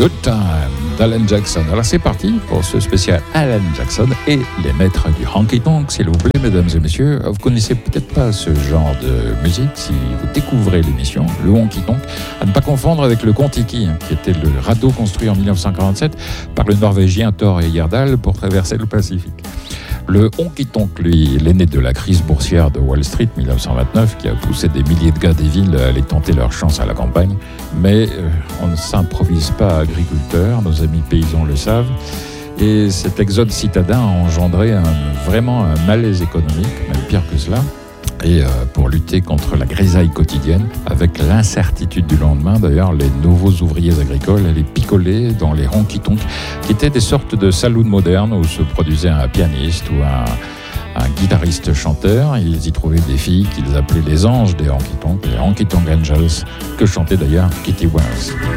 Good Time d'Alan Jackson. Alors c'est parti pour ce spécial Alan Jackson et les maîtres du honky tonk, s'il vous plaît, mesdames et messieurs. Vous connaissez peut-être pas ce genre de musique si vous découvrez l'émission, le honky tonk, à ne pas confondre avec le Kon-Tiki, qui était le radeau construit en 1947 par le Norvégien Thor Heyerdahl pour traverser le Pacifique. Le honky tonk, lui, il est né de la crise boursière de Wall Street 1929 qui a poussé des milliers de gars des villes à aller tenter leur chance à la campagne. Mais on ne s'improvise pas agriculteur, nos amis paysans le savent. Et cet exode citadin a engendré vraiment un malaise économique, même pire que cela. Et pour lutter contre la grisaille quotidienne, avec l'incertitude du lendemain, d'ailleurs, les nouveaux ouvriers agricoles allaient picoler dans les honky-tonk, qui étaient des sortes de saloons modernes où se produisait un pianiste ou un guitariste-chanteur. Ils y trouvaient des filles qu'ils appelaient les anges des honky-tonk, les honky-tonk angels, que chantait d'ailleurs Kitty Wells.